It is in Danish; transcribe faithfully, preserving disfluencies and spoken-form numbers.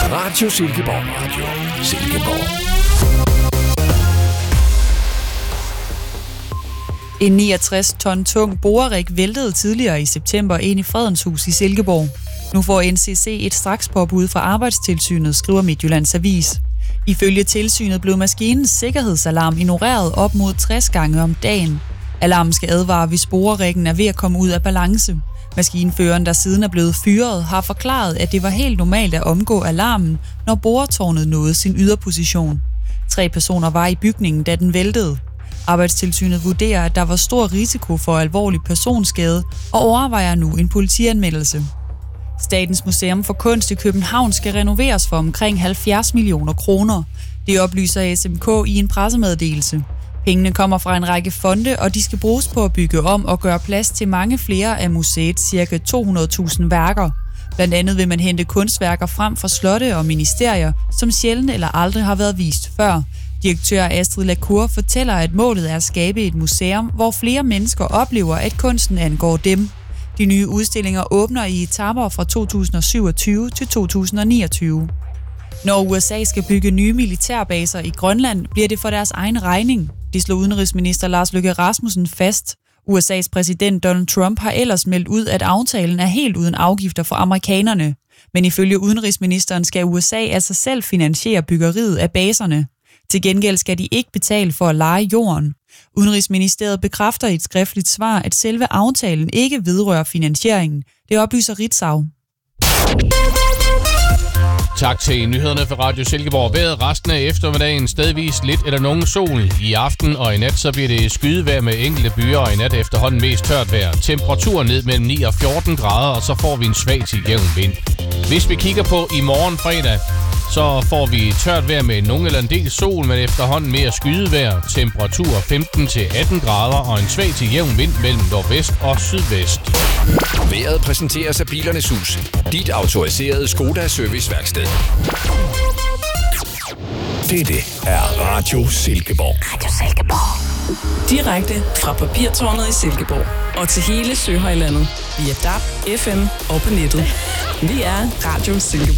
Radio Silkeborg. Radio Silkeborg. En niogtres ton tung borerig væltede tidligere i september ind i Fredenshus i Silkeborg. Nu får N C C et strakspåbud fra Arbejdstilsynet, skriver Midtjyllands Avis. Ifølge tilsynet blev maskinens sikkerhedsalarm ignoreret op mod tres gange om dagen. Alarmen skal advare, hvis boreriggen er ved at komme ud af balance. Maskinføreren, der siden er blevet fyret, har forklaret, at det var helt normalt at omgå alarmen, når boretårnet nåede sin yderposition. Tre personer var i bygningen, da den væltede. Arbejdstilsynet vurderer, at der var stor risiko for alvorlig personskade og overvejer nu en politianmeldelse. Statens Museum for Kunst i København skal renoveres for omkring halvfjerds millioner kroner. Det oplyser S M K i en pressemeddelelse. Pengene kommer fra en række fonde, og de skal bruges på at bygge om og gøre plads til mange flere af museets ca. to hundrede tusind værker. Blandt andet vil man hente kunstværker frem fra slotte og ministerier, som sjældent eller aldrig har været vist før. Direktør Astrid Lacour fortæller, at målet er at skabe et museum, hvor flere mennesker oplever, at kunsten angår dem. De nye udstillinger åbner i etaper fra to tusind og syvogtyve til to tusind og niogtyve. Når U S A skal bygge nye militærbaser i Grønland, bliver det for deres egen regning. Det slog udenrigsminister Lars Løkke Rasmussen fast. U S A's præsident Donald Trump har ellers meldt ud, at aftalen er helt uden afgifter for amerikanerne. Men ifølge udenrigsministeren skal U S A altså selv finansiere byggeriet af baserne. Til gengæld skal de ikke betale for at leje jorden. Udenrigsministeriet bekræfter i et skriftligt svar, at selve aftalen ikke vedrører finansieringen. Det oplyser Ritzau. Tak til nyhederne for Radio Silkeborg. Vejret resten af eftermiddagen stedvis lidt eller nogen sol. I aften og i nat så bliver det skydevejr med enkelte byer, og i nat efterhånden mest tørt vejr. Temperaturen ned mellem ni og fjorten grader, og så får vi en svag til jævn vind. Hvis vi kigger på i morgen fredag, så får vi tørt vejr med nogen eller en del sol, men efterhånden mere skydevejr. Temperatur femten til atten grader og en svag til jævn vind mellem nordvest og sydvest. Vejret præsenteres af Bilernes Hus. Dit autoriserede Skoda serviceværksted. Dette er Radio Silkeborg. Radio Silkeborg. Direkte fra Papirtårnet i Silkeborg og til hele Søhøjlandet via D A B, F M og på nettet. Vi er Radio Silkeborg.